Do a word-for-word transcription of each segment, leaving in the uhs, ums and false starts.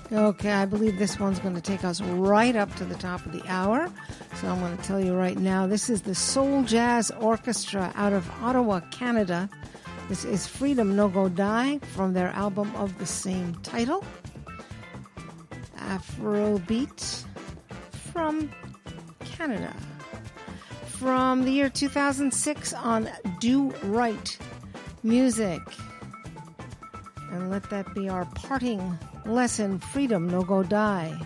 Okay, I believe this one's going to take us right up to the top of the hour. So I'm going to tell you right now, this is the Soul Jazz Orchestra out of Ottawa, Canada. This is Freedom No Go Die from their album of the same title. Afrobeat from Canada. From the year two thousand six on Do Right Music. And let that be our parting lesson. Freedom No Go Die.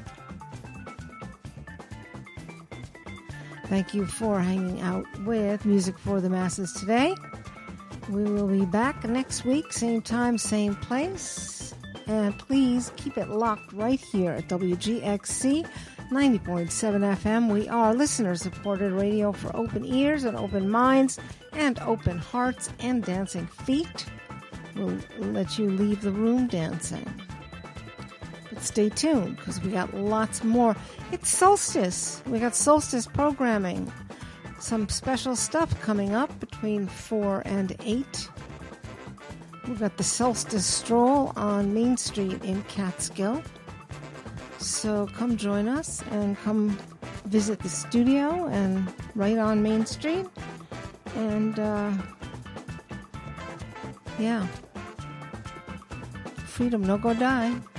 Thank you for hanging out with Music for the Masses today. We will be back next week, same time, same place. And please keep it locked right here at W G X C ninety point seven F M. We are listener-supported radio for open ears and open minds and open hearts and dancing feet. We'll let you leave the room dancing. But stay tuned, because we got lots more. It's solstice. We got solstice programming. Some special stuff coming up between four and eight. We've got the Solstice Stroll on Main Street in Catskill. So come join us and come visit the studio and right on Main Street. And, uh, yeah. Freedom No Go Die.